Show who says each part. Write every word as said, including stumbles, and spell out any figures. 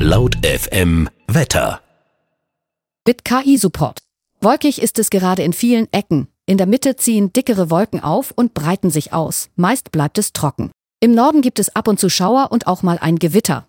Speaker 1: Laut F M Wetter.
Speaker 2: Mit K I-Support. Wolkig ist es gerade in vielen Ecken. In der Mitte ziehen dickere Wolken auf und breiten sich aus. Meist bleibt es trocken. Im Norden gibt es ab und zu Schauer und auch mal ein Gewitter.